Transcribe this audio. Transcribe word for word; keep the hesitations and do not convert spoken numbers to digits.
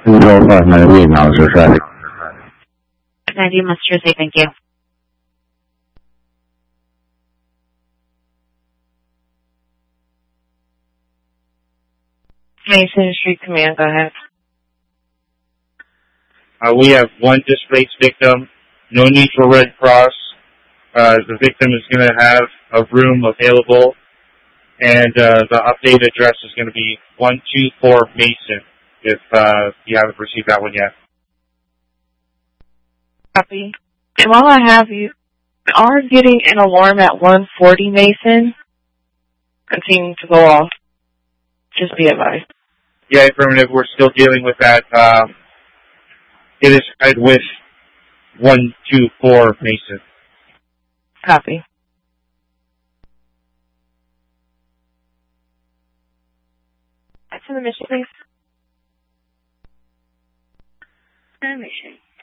zero five nine Vietnam traffic. ninety Mustard Say, thank you. Mason Street Command, go ahead. Uh, we have one displaced victim. No need for Red Cross. Uh, the victim is going to have a room available, and uh, the update address is going to be one two four Mason, if uh, you haven't received that one yet. Copy. And while I have you, we are getting an alarm at one forty Mason. Continuing to go off. Just be advised. Yeah, affirmative. We're still dealing with that. Um, it is tied with one two four Mason. Copy. Back to the mission, please. The mission.